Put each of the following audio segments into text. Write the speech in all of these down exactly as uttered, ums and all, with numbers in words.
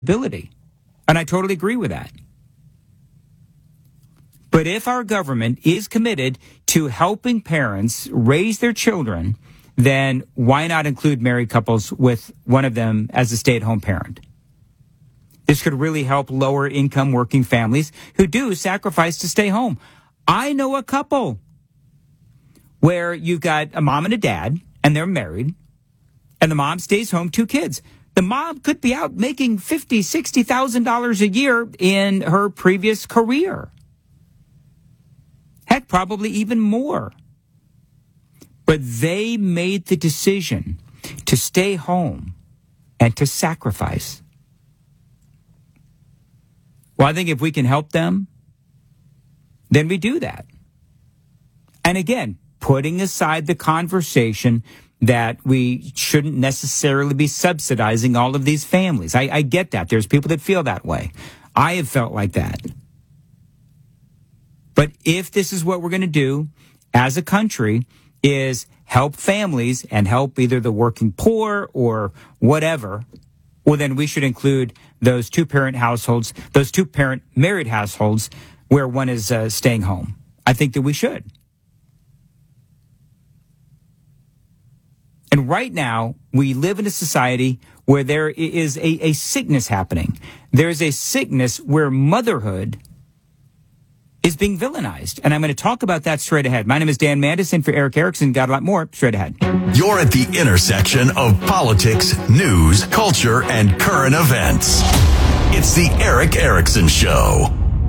ability. And I totally agree with that. But if our government is committed to helping parents raise their children, then why not include married couples with one of them as a stay-at-home parent? This could really help lower income working families who do sacrifice to stay home. I know a couple where you've got a mom and a dad, and they're married, and the mom stays home, two kids. The mom could be out making fifty thousand dollars, sixty thousand dollars a year in her previous career. Heck, probably even more. But they made the decision to stay home and to sacrifice. Well, I think if we can help them, then we do that. And again, putting aside the conversation that we shouldn't necessarily be subsidizing all of these families. I, I get that. There's people that feel that way. I have felt like that. But if this is what we're going to do as a country, is help families and help either the working poor or whatever, well, then we should include those two-parent households, those two-parent married households where one is uh, staying home. I think that we should. And right now, we live in a society where there is a, a sickness happening. There's a sickness where motherhood is being villainized. And I'm going to talk about that straight ahead. My name is Dan Mandison for Erick Erickson. Got a lot more straight ahead. You're at the intersection of politics, news, culture, and current events. It's the Erick Erickson Show.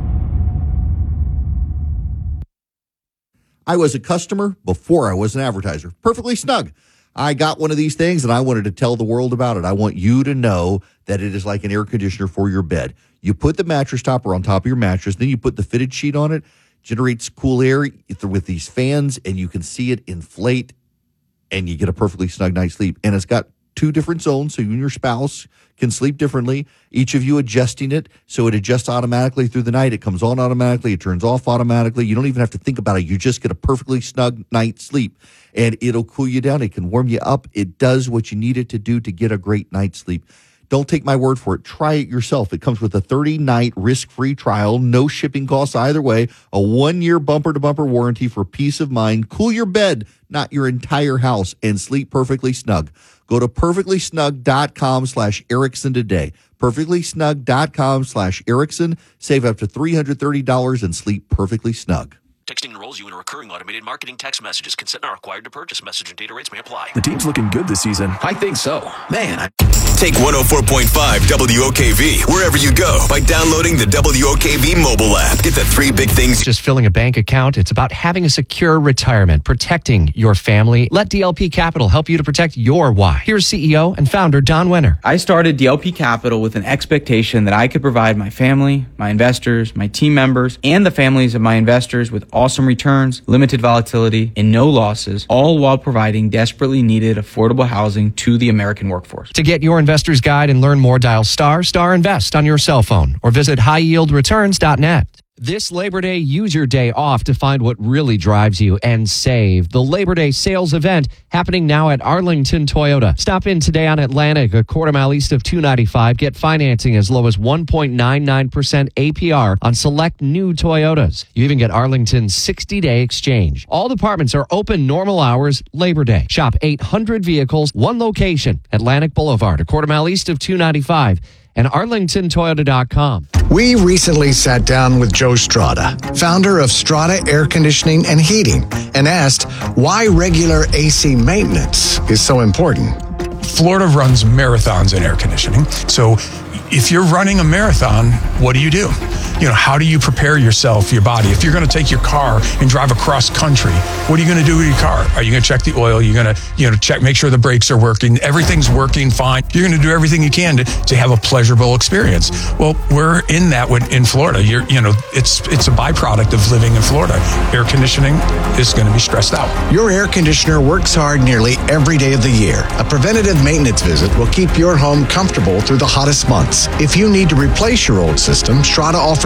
I was a customer before I was an advertiser. Perfectly snug. I got one of these things and I wanted to tell the world about it. I want you to know that it is like an air conditioner for your bed. You put the mattress topper on top of your mattress, then you put the fitted sheet on it, generates cool air with these fans, and you can see it inflate, and you get a perfectly snug night's sleep. And it's got two different zones, so you and your spouse can sleep differently, each of you adjusting it, so it adjusts automatically through the night. It comes on automatically. It turns off automatically. You don't even have to think about it. You just get a perfectly snug night's sleep, and it'll cool you down. It can warm you up. It does what you need it to do to get a great night's sleep. Don't take my word for it. Try it yourself. It comes with a thirty-night risk-free trial, no shipping costs either way, a one-year bumper-to-bumper warranty for peace of mind. Cool your bed, not your entire house, and sleep perfectly snug. Go to perfectlysnug.com slash Erickson today. perfectlysnug.com slash Erickson. Save up to three hundred thirty dollars and sleep perfectly snug. Texting enrolls you in recurring automated marketing text messages. Consent not required to purchase. Message and data rates may apply. The team's looking good this season. I think so. Man, I... Take one oh four point five W O K V wherever you go by downloading the W O K V mobile app. Get the three big things. Just filling a bank account. It's about having a secure retirement, protecting your family. Let D L P Capital help you to protect your why. Here's C E O and founder Don Wenner. I started D L P Capital with an expectation that I could provide my family, my investors, my team members, and the families of my investors with awesome returns, limited volatility, and no losses, all while providing desperately needed affordable housing to the American workforce. To get your investor's guide and learn more, dial star star invest on your cell phone or visit high yield returns dot net. This Labor Day, use your day off to find what really drives you and save. The Labor Day sales event happening now at Arlington Toyota. Stop in today on Atlantic, a quarter mile east of two ninety-five. Get financing as low as one point nine nine percent A P R on select new Toyotas. You even get Arlington's sixty-day exchange. All departments are open normal hours Labor Day. Shop eight hundred vehicles, one location, Atlantic Boulevard, a quarter mile east of two ninety-five. And arlington toyota dot com. We recently sat down with Joe Strada, founder of Strada Air Conditioning and Heating, and asked why regular A C maintenance is so important. Florida runs marathons in air conditioning. So if you're running a marathon, what do you do? You know, how do you prepare yourself, your body? If you're going to take your car and drive across country, what are you going to do with your car? Are you going to check the oil? You're going to, you know, check, make sure the brakes are working. Everything's working fine. You're going to do everything you can to, to have a pleasurable experience. Well, we're in that with, in Florida. You're, you know, it's it's a byproduct of living in Florida. Air conditioning is going to be stressed out. Your air conditioner works hard nearly every day of the year. A preventative maintenance visit will keep your home comfortable through the hottest months. If you need to replace your old system, Strada offers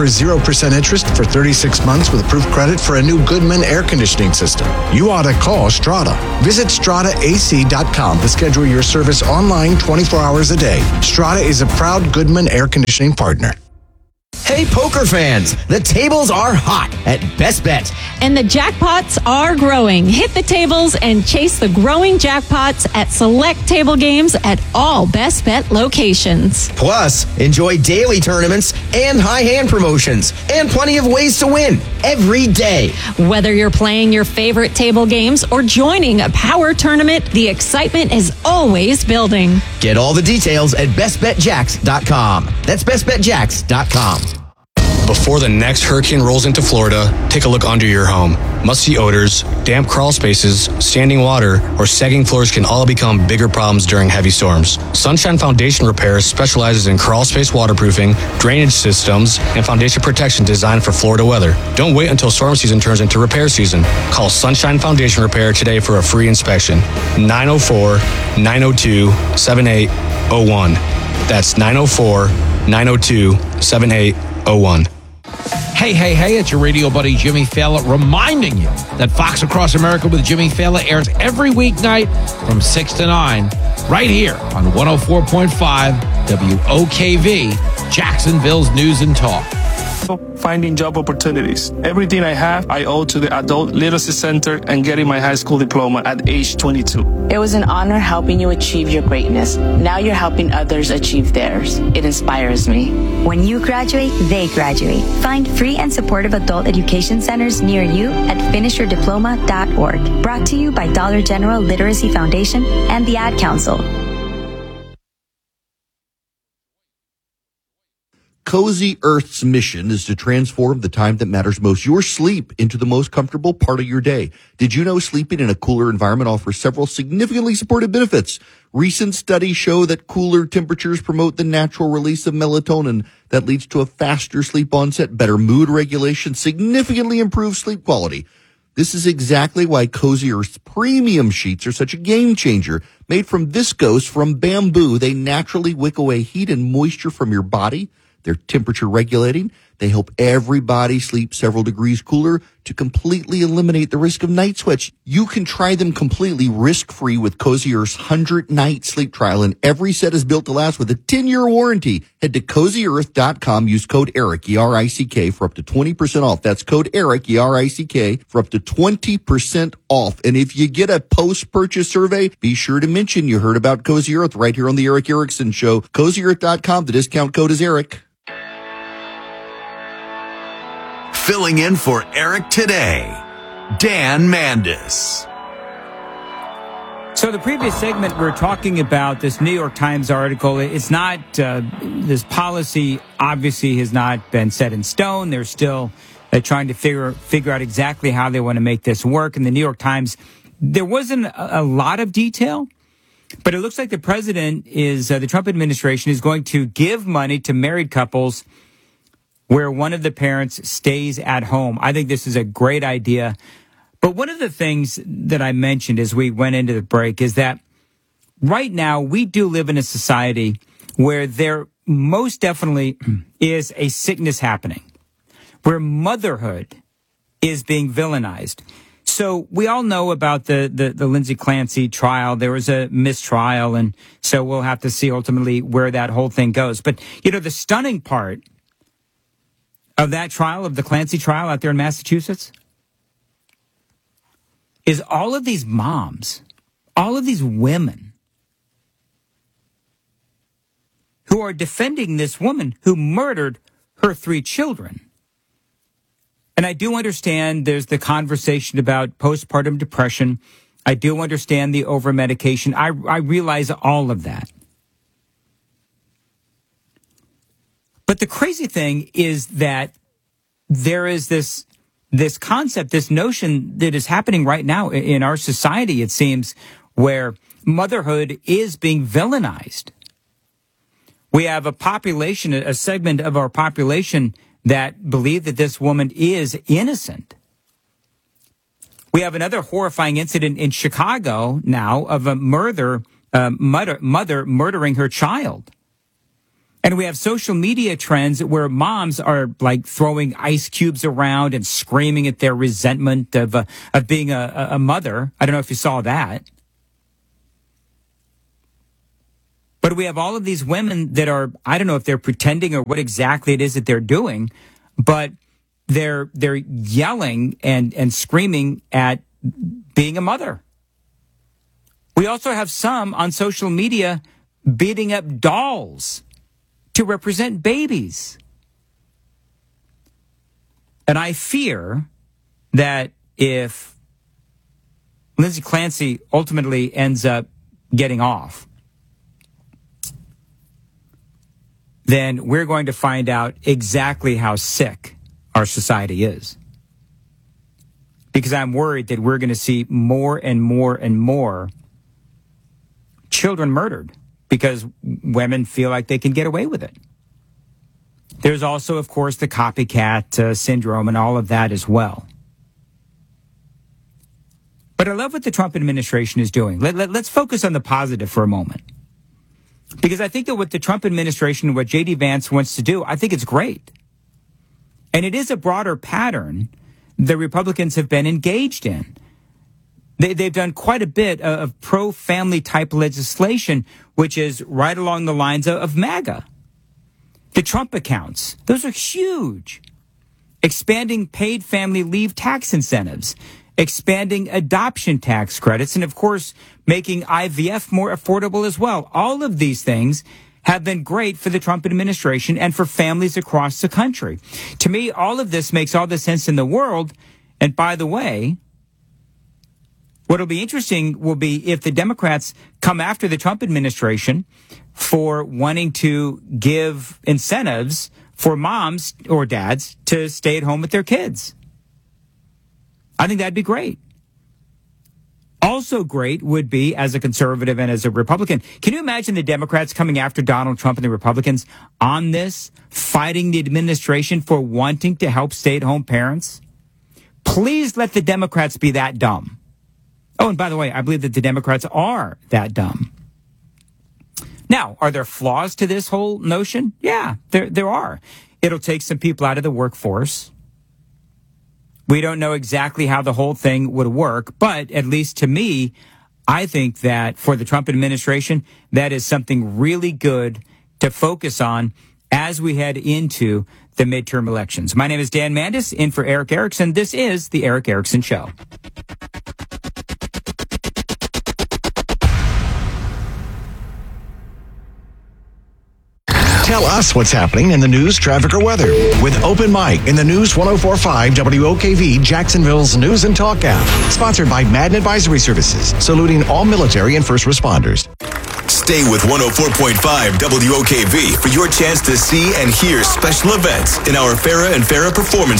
offers zero percent interest for thirty-six months with approved credit for a new Goodman air conditioning system. You ought to call Strata. Visit strata a c dot com to schedule your service online twenty-four hours a day. Strata is a proud Goodman air conditioning partner. Hey, poker fans, the tables are hot at Best Bet. And the jackpots are growing. Hit the tables and chase the growing jackpots at select table games at all Best Bet locations. Plus, enjoy daily tournaments and high hand promotions and plenty of ways to win every day. Whether you're playing your favorite table games or joining a power tournament, the excitement is always building. Get all the details at best bet jacks dot com. That's best bet jacks dot com. Before the next hurricane rolls into Florida, take a look under your home. Musty odors, damp crawl spaces, standing water, or sagging floors can all become bigger problems during heavy storms. Sunshine Foundation Repair specializes in crawl space waterproofing, drainage systems, and foundation protection designed for Florida weather. Don't wait until storm season turns into repair season. Call Sunshine Foundation Repair today for a free inspection. nine oh four, nine oh two, seven eight oh one. That's nine oh four, nine oh two, seven eight oh one. Hey, hey, hey, it's your radio buddy Jimmy Fallon reminding you that Fox Across America with Jimmy Fallon airs every weeknight from six to nine right here on one oh four point five W O K V, Jacksonville's News and Talk. Finding job opportunities. Everything I have, I owe to the Adult Literacy Center and getting my high school diploma at age twenty-two. It was an honor helping you achieve your greatness. Now you're helping others achieve theirs. It inspires me. When you graduate, they graduate. Find free and supportive adult education centers near you at finish your diploma dot org. Brought to you by Dollar General Literacy Foundation and the Ad Council. Cozy Earth's mission is to transform the time that matters most, your sleep, into the most comfortable part of your day. Did you know sleeping in a cooler environment offers several significantly supported benefits? Recent studies show that cooler temperatures promote the natural release of melatonin that leads to a faster sleep onset, better mood regulation, significantly improved sleep quality. This is exactly why Cozy Earth's premium sheets are such a game changer. Made from viscose from bamboo, they naturally wick away heat and moisture from your body. They're temperature regulating. They help everybody sleep several degrees cooler to completely eliminate the risk of night sweats. You can try them completely risk-free with Cozy Earth's one hundred night sleep trial, and every set is built to last with a ten-year warranty. Head to cozy earth dot com. Use code ERIC, E R I C K, for up to twenty percent off. That's code ERIC, E R I C K, for up to twenty percent off. And if you get a post-purchase survey, be sure to mention you heard about Cozy Earth right here on the Eric Erickson Show. cozy earth dot com. The discount code is ERIC. Filling in for Eric today, Dan Mandis. So the previous segment, we we're talking about this New York Times article. It's not, uh, this policy obviously has not been set in stone. They're still uh, trying to figure figure out exactly how they want to make this work. In the New York Times, there wasn't a, a lot of detail, but it looks like the president is, uh, the Trump administration is going to give money to married couples where one of the parents stays at home. I think this is a great idea. But one of the things that I mentioned as we went into the break is that right now we do live in a society where there most definitely is a sickness happening, where motherhood is being villainized. So we all know about the, the, the Lindsay Clancy trial. There was a mistrial, and so we'll have to see ultimately where that whole thing goes. But, you know, the stunning part of that trial, of the Clancy trial out there in Massachusetts, is all of these moms, all of these women who are defending this woman who murdered her three children. And I do understand there's the conversation about postpartum depression. I do understand the over-medication. I, I realize all of that. But the crazy thing is that there is this this concept, this notion that is happening right now in our society, it seems, where motherhood is being villainized. We have a population, a segment of our population that believe that this woman is innocent. We have another horrifying incident in Chicago now of a murder, uh, mother, mother murdering her child. And we have social media trends where moms are like throwing ice cubes around and screaming at their resentment of uh, of being a, a mother. I don't know if you saw that. But we have all of these women that are, I don't know if they're pretending or what exactly it is that they're doing, but they're they're yelling and, and screaming at being a mother. We also have some on social media beating up dolls to represent babies. And I fear that if Lindsay Clancy ultimately ends up getting off, then we're going to find out exactly how sick our society is. Because I'm worried that we're going to see more and more and more children murdered because women feel like they can get away with it. There's also, of course, the copycat uh, syndrome and all of that as well. But I love what the Trump administration is doing. Let, let, let's focus on the positive for a moment. Because I think that what the Trump administration and what J D Vance wants to do, I think it's great. And it is a broader pattern the Republicans have been engaged in. They, they've done quite a bit of, of pro-family type legislation, which is right along the lines of, of MAGA. The Trump accounts, those are huge. Expanding paid family leave tax incentives, expanding adoption tax credits, and of course, making I V F more affordable as well. All of these things have been great for the Trump administration and for families across the country. To me, all of this makes all the sense in the world. And by the way, what will be interesting will be if the Democrats come after the Trump administration for wanting to give incentives for moms or dads to stay at home with their kids. I think that'd be great. Also great would be, as a conservative and as a Republican, can you imagine the Democrats coming after Donald Trump and the Republicans on this, fighting the administration for wanting to help stay-at-home parents? Please let the Democrats be that dumb. Oh, and by the way, I believe that the Democrats are that dumb. Now, are there flaws to this whole notion? Yeah, there there are. It'll take some people out of the workforce. We don't know exactly how the whole thing would work, but at least to me, I think that for the Trump administration, that is something really good to focus on as we head into the midterm elections. My name is Dan Mandis, in for Eric Erickson. This is The Eric Erickson Show. Tell us what's happening in the news, traffic, or weather with Open Mic in the News one oh four point five W O K V, Jacksonville's News and Talk app. Sponsored by Madden Advisory Services, saluting all military and first responders. Stay with one oh four point five W O K V for your chance to see and hear special events in our Farrah and Farrah Performance